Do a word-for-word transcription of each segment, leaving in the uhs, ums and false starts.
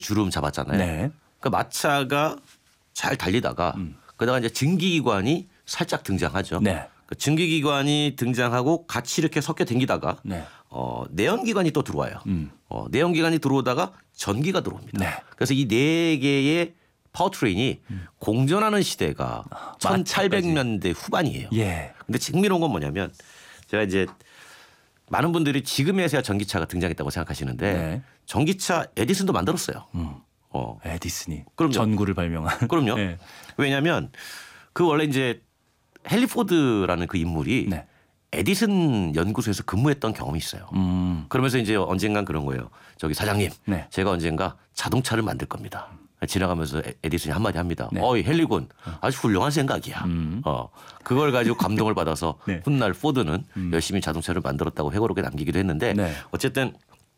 주름 잡았잖아요. 네. 그 마차가 잘 달리다가 음. 그러다가 이제 증기기관이 살짝 등장하죠. 네. 그 증기기관이 등장하고 같이 이렇게 섞여 댕기다가 네. 어, 내연기관이 또 들어와요. 음. 어, 내연기관이 들어오다가 전기가 들어옵니다. 네. 그래서 이 네 개의 파워트레인이 음. 공전하는 시대가 아, 천팔백 년대 후반이에요. 예. 근데 흥미로운 건 뭐냐면 제가 이제 많은 분들이 지금에서야 전기차가 등장했다고 생각하시는데 네. 전기차 에디슨도 만들었어요. 음. 어. 에디슨이 그럼요. 전구를 발명한. 그럼요. 네. 왜냐하면 그 원래 이제 헨리 포드라는 그 인물이 네. 에디슨 연구소에서 근무했던 경험이 있어요. 음. 그러면서 이제 언젠간 그런 거예요. 저기 사장님, 네. 제가 언젠가 자동차를 만들 겁니다. 지나가면서 에디슨이 한마디 합니다. 네. 어이 헨리군 아주 훌륭한 생각이야. 음. 어, 그걸 가지고 감동을 받아서 네. 훗날 포드는 음. 열심히 자동차를 만들었다고 회고록에 남기기도 했는데 네. 어쨌든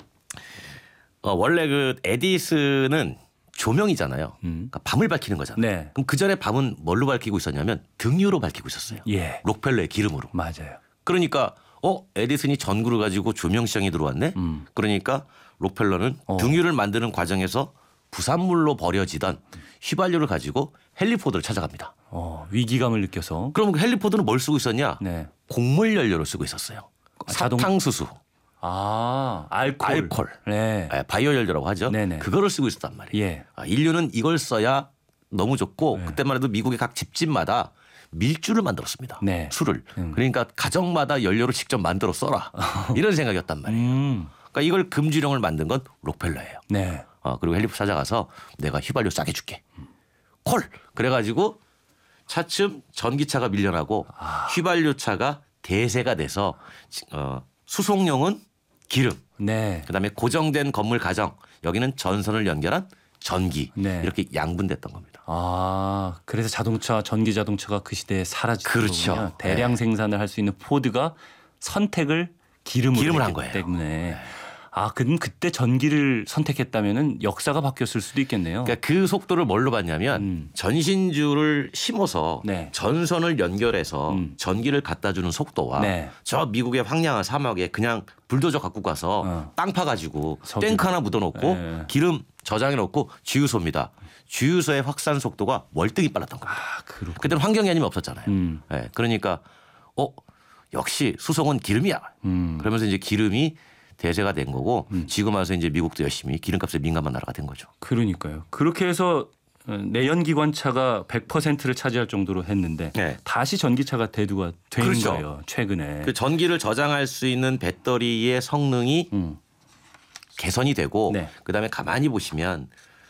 어, 원래 그 에디슨은 조명이잖아요. 음. 그러니까 밤을 밝히는 거잖아요. 네. 그럼 그 전에 밤은 뭘로 밝히고 있었냐면 등유로 밝히고 있었어요. 예. 록펠러의 기름으로. 맞아요. 그러니까 어 에디슨이 전구를 가지고 조명 시장이 들어왔네. 음. 그러니까 록펠러는 어. 등유를 만드는 과정에서 부산물로 버려지던 휘발유를 가지고 헨리 포드를 찾아갑니다. 어, 위기감을 느껴서. 그럼 헨리 포드는 뭘 쓰고 있었냐? 네. 곡물 연료를 쓰고 있었어요. 자동- 사탕수수, 아, 알콜. 알콜, 네. 예, 바이오 연료라고 하죠. 네네. 그거를 쓰고 있었단 말이에요. 예. 아, 인류는 이걸 써야 너무 좋고 네. 그때만 해도 미국의 각 집집마다 밀주를 만들었습니다. 네. 술을. 음. 그러니까 가정마다 연료를 직접 만들어 써라. 이런 생각이었단 말이에요. 음. 그러니까 이걸 금지령을 만든 건 록펠러예요. 네. 어, 그리고 헨리 포드 찾아가서 내가 휘발유 싸게 줄게. 콜. 그래가지고 차츰 전기차가 밀려나고 아. 휘발유차가 대세가 돼서 어, 수송용은 기름. 네. 그다음에 고정된 건물 가정 여기는 전선을 연결한 전기 네. 이렇게 양분됐던 겁니다. 아, 그래서 자동차, 전기 자동차가 그 시대에 사라지고 그렇죠. 대량 네. 생산을 할 수 있는 포드가 선택을 기름으로 기름을 한 했기 거예요. 때문에. 아, 그럼 그때 전기를 선택했다면은 역사가 바뀌었을 수도 있겠네요. 그러니까 그 속도를 뭘로 봤냐면 음. 전신주를 심어서 네. 전선을 연결해서 음. 전기를 갖다 주는 속도와 네. 저 미국의 황량한 사막에 그냥 불도저 갖고 가서 어. 땅 파가지고 석유. 탱크 하나 묻어놓고 네. 기름 저장해 놓고 주유소입니다. 주유소의 확산 속도가 월등히 빨랐던 겁니다. 아, 그렇고. 그때는 환경이 아니면 없었잖아요. 음. 네, 그러니까 어 역시 수송은 기름이야. 음. 그러면서 이제 기름이 대세가 된 거고 지금 와서 이제 미국도 열심히 기름값에 민감한 나라가 된 거죠. 그러니까요. 그렇게 해서 내연기관차가 백 퍼센트를 차지할 정도로 했는데 네. 다시 전기차가 대두가 된 그렇죠. 거예요. 최근에. 그 전기를 저장할 수 있는 배터리의 성능이 음. 개선이 되고 네. 그다음에 가만히 보시면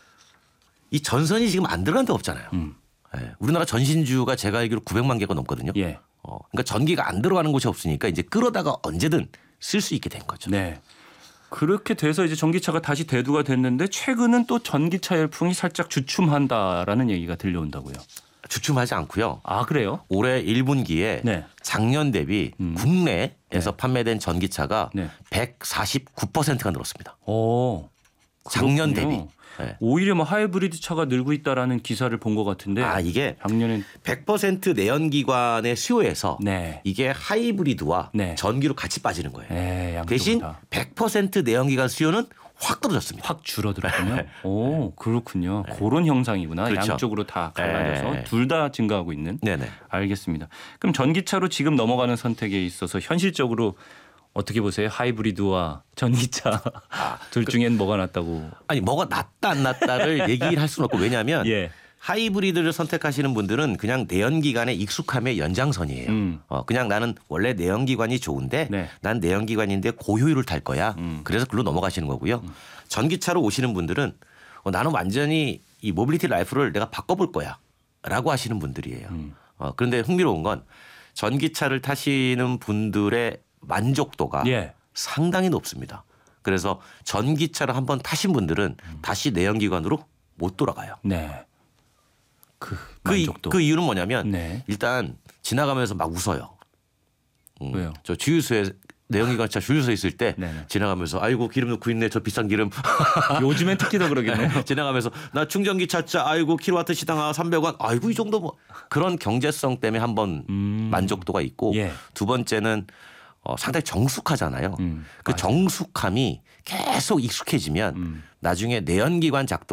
이 전선이 지금 안 들어간 데 없잖아요. 음. 예, 우리나라 전신주가 제가 알기로 구백만 개가 넘거든요. 예. 어, 그러니까 전기가 안 들어가는 곳이 없으니까 이제 끌어다가 언제든 쓸 수 있게 된 거죠. 네. 그렇게 돼서 이제 전기차가 다시 대두가 됐는데 최근은 또 전기차 열풍이 살짝 주춤한다라는 얘기가 들려온다고요. 주춤하지 않고요. 아, 그래요? 올해 일 분기에 네. 작년 작년 대비 음. 국내에서 판매된 전기차가 네. 백사십구 퍼센트가 늘었습니다. 오. 작년 그렇군요. 대비. 네. 오히려 뭐 하이브리드 차가 늘고 있다라는 기사를 본 것 같은데. 아 이게 작년엔 백 퍼센트 내연기관의 수요에서 네. 이게 하이브리드와 네. 전기로 같이 빠지는 거예요. 네, 양쪽으로 대신 다 백 퍼센트 내연기관 수요는 확 떨어졌습니다. 확 줄어들었군요. 오, 그렇군요. 그런 형상이구나. 그렇죠. 양쪽으로 다 갈라져서 네. 둘 다 증가하고 있는. 네네. 알겠습니다. 그럼 전기차로 지금 넘어가는 선택에 있어서 현실적으로 어떻게 보세요? 하이브리드와 전기차 둘 중엔 뭐가 낫다고? 아니 뭐가 낫다 안 낫다를 얘기를 할 수는 없고 왜냐하면 예. 하이브리드를 선택하시는 분들은 그냥 내연기관의 익숙함의 연장선이에요. 음. 어, 그냥 나는 원래 내연기관이 좋은데 네. 난 내연기관인데 고효율을 탈 거야. 음. 그래서 글로 넘어가시는 거고요. 전기차로 오시는 분들은 어, 나는 완전히 이 모빌리티 라이프를 내가 바꿔볼 거야 라고 하시는 분들이에요. 음. 어, 그런데 흥미로운 건 전기차를 타시는 분들의 만족도가 예. 상당히 높습니다. 그래서 전기차를 한번 타신 분들은 다시 내연기관으로 못 돌아가요. 네. 그 그, 이- 만족도. 그 이유는 뭐냐면 네. 일단 지나가면서 막 웃어요. 음, 왜요? 저 주유소에 내연기관차 주유소에 있을 때 네네. 지나가면서 아이고 기름 넣고 있네 저 비싼 기름 요즘엔 특히 더 그러겠네요. 지나가면서 나 충전기 찾자 아이고 킬로와트 시당 삼백 원 아이고 이 정도 뭐 그런 경제성 때문에 한번 음. 만족도가 있고 예. 두 번째는 어, 상당히 정숙하잖아요. 음, 그 맞아요. 정숙함이 계속 익숙해지면 음. 나중에 내연기관 작동